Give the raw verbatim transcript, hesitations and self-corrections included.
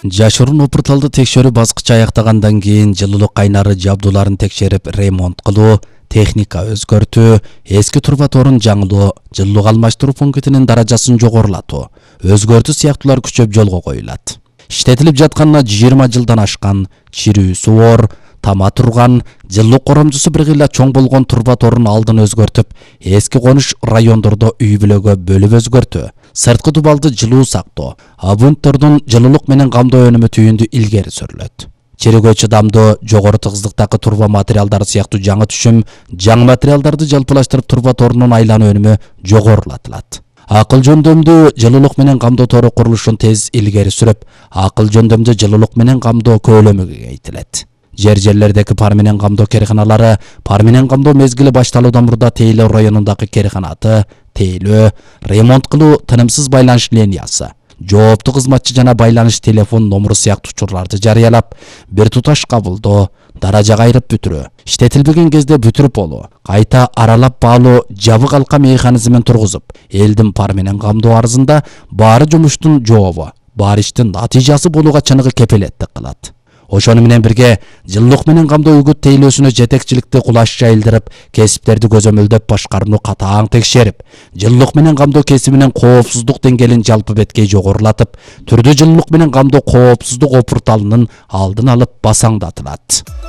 Жашырын опырталды текшерүү баскычы аяктагандан кийин жылуулук кайнары жабдууларын текшерип ремонт кылуу, техника өзгөртүү, эски турбаторун жаңылоо, жылуулук алмаштыруу пунктинин даражасын жогорулатуу, өзгөртүү сыяктуулар күчөп жолго коюлат. Иштетилип жатканына жыйырма жылдан ашкан, чирүүсү оор, тама турган, жылуулук коромчусу бир кыйла чоң болгон турбаторун алдын өзгөртүп, эски конуш райондордо үй бүлөгө бөлүп өзгөртүү, сырткы дубалды жылуу сактоо, абунттордун жылуулук менен камдоо өнүмү түйүндү илгери сүрүлөт. Чирүүгө чыдамдуу, жогору тыгыздыктагы турба материалдары сыяктуу жаңы түшүм, жаңы материалдарды жалпылаштырып турбаторунун айлануу өнүмү жогорулатылат. Акыл жөндөмдүү жылуулук менен камдоо тору курулушун тез илгери сүрүп, акыл жөндөмдүү жылуулук менен камдоо көлөмү кеңейтилет. Жер жерлердеги пар менен камдоо кереханалары, пар менен камдоо мезгили башталуудан мурда Тейлөө районундагы кереханаты, тейлөө, ремонт кылуу, тынымсыз байланыш линиясы, жооптуу кызматчы жана байланыш телефон номуру сыяктуу учурларды жарыялап, бир туташ кабылдоо, даражага айырып бүтүрүү, иштетилбеген кезде бүтүрүп болуу, кайта аралап баалоо жабык алка механизмин тургузуп, элдин пар менен камдоо арызында баары жумуштун жообу, баары иштин натыйжасы болууга чыныгы кепилеттик кылат. Ошону менен бирге жылуулук менен камдоо үгүт тейлөөсүнө жетекчиликти кулаш жайылдырып, кесиптерди көзөмөлдөп башкарууну катаң текшерип, жылуулук менен камдоо кесибинин коопсуздук деңгээлин жалпы беткей жогорулатып, түрдүү жылуулук менен камдоо коопсуздук опурталынын алдын алып басаңдатылат.